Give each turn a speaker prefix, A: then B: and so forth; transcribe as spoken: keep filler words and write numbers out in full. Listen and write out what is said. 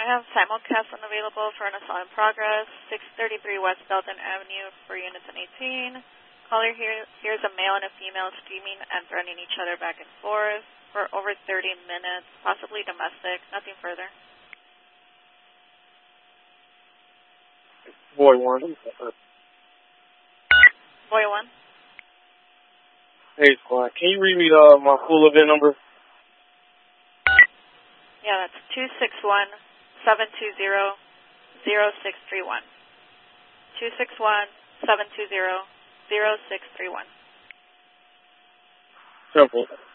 A: I have simulcast unavailable for an assault in progress, six thirty-three West Belton Avenue for units in eighteen. Caller here, here's a male and a female screaming and threatening each other back and forth for over thirty minutes, possibly domestic, nothing further.
B: Boy one.
A: Boy one.
B: Hey, squad. Can you read me uh, my full event number?
A: Yeah, that's two six one, seven two zero, zero six three one. two six one, seven two zero, zero six three one.
B: Simple.